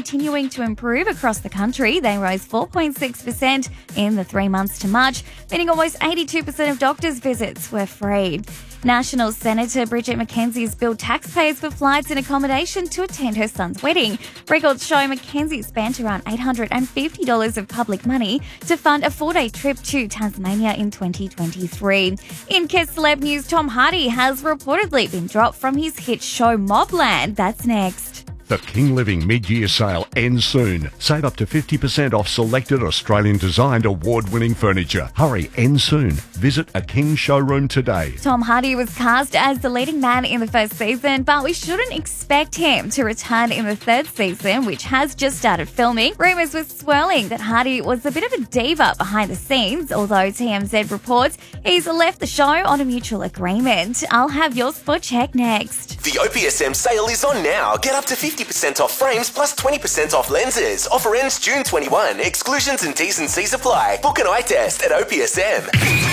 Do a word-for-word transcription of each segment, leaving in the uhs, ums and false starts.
continuing to improve across the country. They rose four point six percent in the three months to March, meaning almost eighty-two percent of doctors' visits were free. National Senator Bridget McKenzie has billed taxpayers for flights and accommodation to attend her son's wedding. Records show McKenzie spent around eight hundred fifty dollars of public money to fund a four-day trip to Tasmania in twenty twenty-three. In Kiss Celeb News, Tom Hardy has reportedly been dropped from his hit show Mobland. That's next. The King Living mid-year sale ends soon. Save up to fifty percent off selected Australian-designed award-winning furniture. Hurry, ends soon. Visit a King showroom today. Tom Hardy was cast as the leading man in the first season, but we shouldn't expect him to return in the third season, which has just started filming. Rumours were swirling that Hardy was a bit of a diva behind the scenes, although T M Z reports he's left the show on a mutual agreement. I'll have your spot check next. The O P S M sale is on now. Get up to fifty percent off frames plus twenty percent off lenses. Offer ends June twenty-first. Exclusions and T's and C's apply. Book an eye test at O P S M.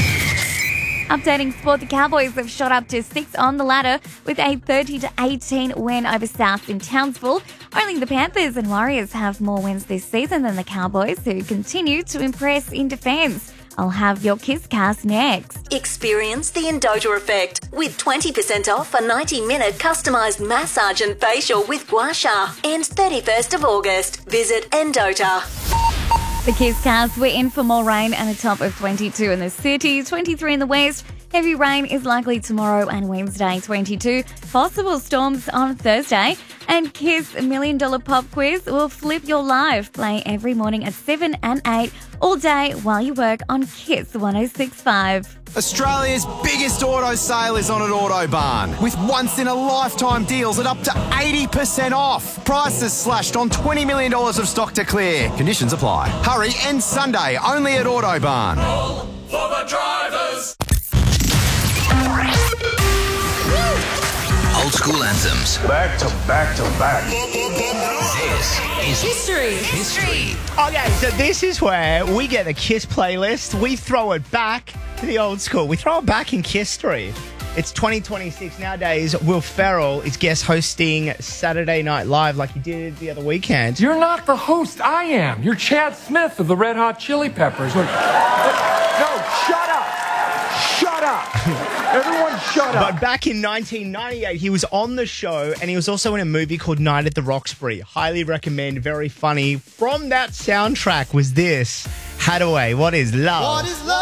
Updating sport, the Cowboys have shot up to six on the ladder with a thirty to eighteen win over South in Townsville. Only the Panthers and Warriors have more wins this season than the Cowboys, who continue to impress in defence. I'll have your KissCast next. Experience the Endota effect with twenty percent off a ninety-minute customised massage and facial with Gua Sha. Ends thirty-first of August. Visit Endota. The KissCast, we're in for more rain and a top of twenty-two in the city, twenty-three in the west. Heavy rain is likely tomorrow and Wednesday, twenty-two. Possible storms on Thursday. And Kiss Million Dollar Pop Quiz will flip your life. Play every morning at seven and eight all day while you work on Kiss one oh six point five. Australia's biggest auto sale is on at Autobarn, with once-in-a-lifetime deals at up to eighty percent off. Prices slashed on twenty million dollars of stock to clear. Conditions apply. Hurry, end Sunday, only at Autobarn. All for the drivers. Old school anthems. Back to back to back. This is History. History. Okay, so this is where we get the Kiss playlist. We throw it back to the old school. We throw it back in Kiss-tory. It's twenty twenty-six nowadays. Will Ferrell is guest hosting Saturday Night Live like he did the other weekend. You're not the host. I am. You're Chad Smith of the Red Hot Chili Peppers. Look, no, shut up. Shut up. Everyone shut up. But back in nineteen ninety-eight, he was on the show and he was also in a movie called Night at the Roxbury. Highly recommend. Very funny. From that soundtrack was this, Hadaway, What is Love? What is love?